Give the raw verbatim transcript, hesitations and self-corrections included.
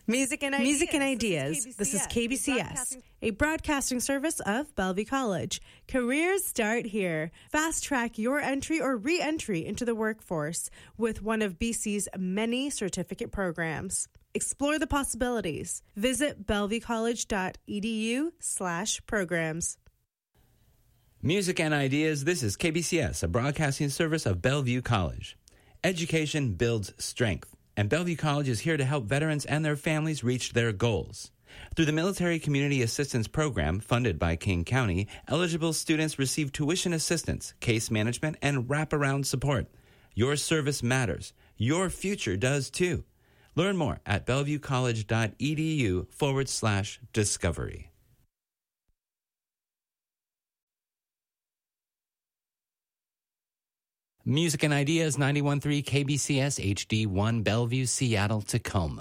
Music and Ideas. Music and Ideas. This is K B C S, a broadcasting service of Bellevue College. Careers start here. Fast track your entry or re-entry into the workforce with one of B C's many certificate programs. Explore the possibilities. Visit bellevuecollege.edu slash programs. Music and Ideas. This is K B C S, a broadcasting service of Bellevue College. Education builds strength, and Bellevue College is here to help veterans and their families reach their goals. Through the Military Community Assistance Program, funded by King County, eligible students receive tuition assistance, case management, and wraparound support. Your service matters. Your future does too. Learn more at bellevuecollege.edu forward slash discovery. Music and Ideas, ninety-one point three K B C S H D one, Bellevue, Seattle, Tacoma.